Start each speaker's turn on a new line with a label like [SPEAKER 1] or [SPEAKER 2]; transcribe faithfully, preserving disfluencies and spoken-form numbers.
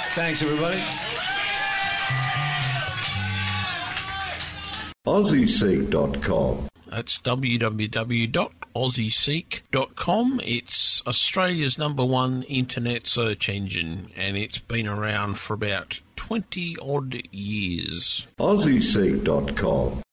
[SPEAKER 1] Thanks, everybody.
[SPEAKER 2] Aussie Seek dot com.
[SPEAKER 3] That's w w w dot aussie seek dot com. It's Australia's number one internet search engine, and it's been around for about twenty odd years.
[SPEAKER 2] Aussie Seek dot com.